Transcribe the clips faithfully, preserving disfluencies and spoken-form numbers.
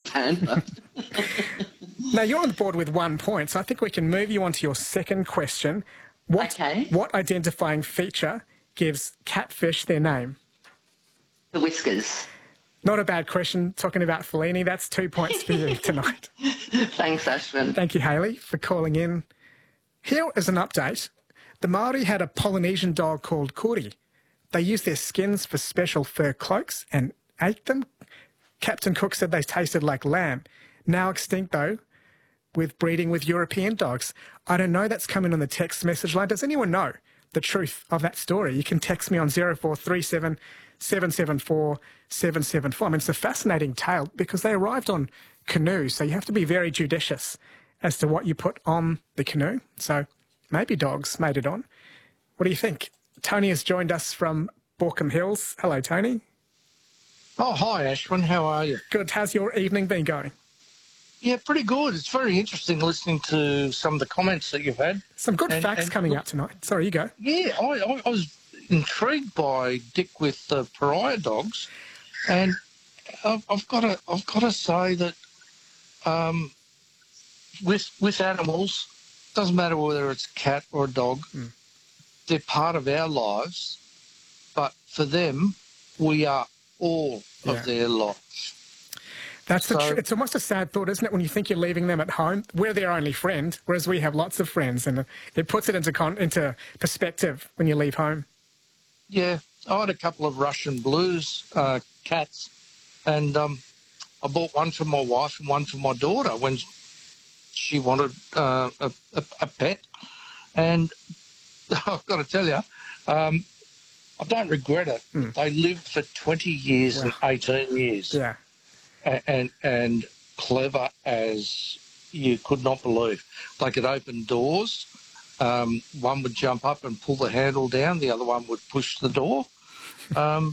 understand. But Now, you're on board with one point, so I think we can move you on to your second question. What, okay. What identifying feature gives catfish their name? The whiskers. Not a bad question. Talking about Fellini, that's two points for you tonight. Thanks, Ashwin. Thank you, Hayley, for calling in. Here is an update. The Māori had a Polynesian dog called Kuri. They used their skins for special fur cloaks and ate them. Captain Cook said they tasted like lamb. Now extinct, though, with breeding with European dogs. I don't know, that's coming on the text message line. Does anyone know the truth of that story? You can text me on zero four three seven, seven seven four, seven seven four. I mean, it's a fascinating tale because they arrived on canoes, so you have to be very judicious as to what you put on the canoe. So maybe dogs made it on. What do you think? Tony has joined us from Borkham Hills. Hello, Tony. Oh, hi, Ashwin. How are you? Good. How's your evening been going? Yeah, pretty good. It's very interesting listening to some of the comments that you've had. Some good and, facts and coming look, up tonight. Sorry, you go. Yeah, I, I, I was intrigued by Dick with the pariah dogs, and I've, I've got to I've got to say that um, with with animals, doesn't matter whether it's a cat or a dog, mm. they're part of our lives, but for them, we are all yeah. of their lives. That's the so, tr- it's almost a sad thought, isn't it, when you think you're leaving them at home? We're their only friend, whereas we have lots of friends, and it puts it into con- into perspective when you leave home. Yeah, I had a couple of Russian blues uh, cats, and um, I bought one for my wife and one for my daughter when she wanted uh, a, a, a pet. And I've got to tell you, um, I don't regret it. Mm. They lived for twenty years wow. and eighteen years. Yeah. And and clever as you could not believe. They could open doors. Um, one would jump up and pull the handle down. The other one would push the door. Um,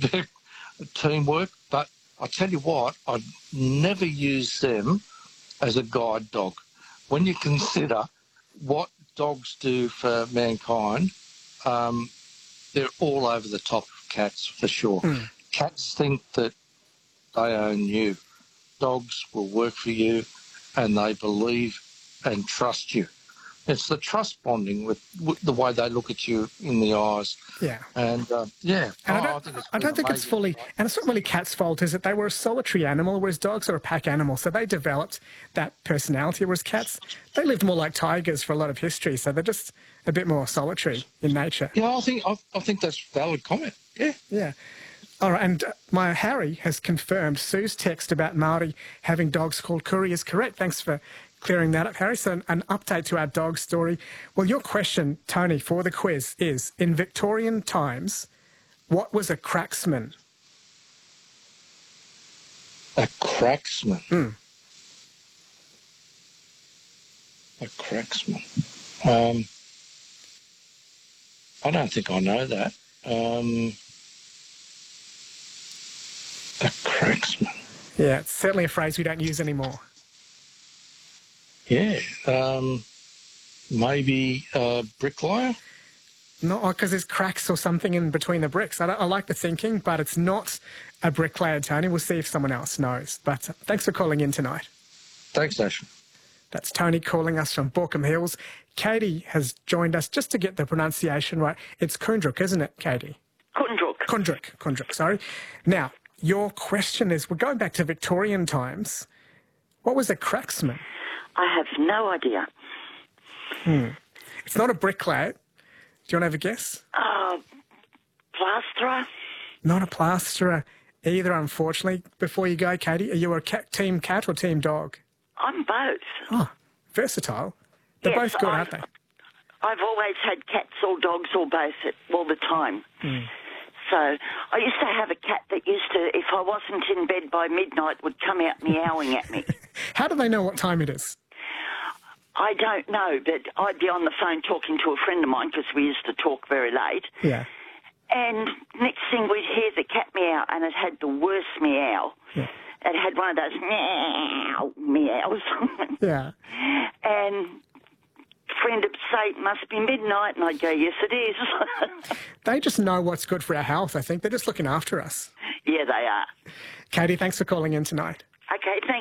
teamwork. But I tell you what, I'd never use them as a guide dog. When you consider what dogs do for mankind, um, they're all over the top of cats for sure. Mm. Cats think that they own you. Dogs will work for you, and they believe and trust you. It's the trust bonding with, with the way they look at you in the eyes. Yeah. And, uh, yeah. And oh, I don't, I think it's, I don't think it's fully... And it's not really cats' fault, is it? They were a solitary animal, whereas dogs are a pack animal. So they developed that personality, whereas cats, they lived more like tigers for a lot of history. So they're just a bit more solitary in nature. Yeah, I think I, I think that's a valid comment. Yeah. Yeah. All right, and uh, my Harry has confirmed Sue's text about Māori having dogs called Kuri is correct. Thanks for clearing that up, Harry. So an, an update to our dog story. Well, your question, Tony, for the quiz is, in Victorian times, what was a cracksman? A cracksman? Mm. A cracksman. Um, I don't think I know that. Um... A cracksman. Yeah, it's certainly a phrase we don't use anymore. Yeah. Um, maybe a bricklayer? No, because there's cracks or something in between the bricks. I, I like the thinking, but it's not a bricklayer, Tony. We'll see if someone else knows. But uh, thanks for calling in tonight. Thanks, Ashwin. That's Tony calling us from Borkham Hills. Katie has joined us just to get the pronunciation right. It's Kundruk, isn't it, Katie? Kundruk. Kundruk, Kundruk, sorry. Now, your question is, we're going back to Victorian times. What was a cracksman? I have no idea. Hmm. It's not a bricklayer. Do you want to have a guess? Uh, plasterer? Not a plasterer either, unfortunately. Before you go, Katie, are you a cat, team cat or team dog? I'm both. Oh, versatile. They're yes, both good, I've, aren't they? I've always had cats or dogs or both at, all the time. Hmm. So I used to have a cat that used to, if I wasn't in bed by midnight, would come out meowing at me. How do they know what time it is? I don't know, but I'd be on the phone talking to a friend of mine because we used to talk very late. Yeah. And next thing we'd hear the cat meow, and it had the worst meow. Yeah. It had one of those meow meows. Yeah. And friend would say, it must be midnight, and I'd go, yes, it is. They just know what's good for our health, I think. They're just looking after us. Yeah, they are. Katie, thanks for calling in tonight. Okay, thanks.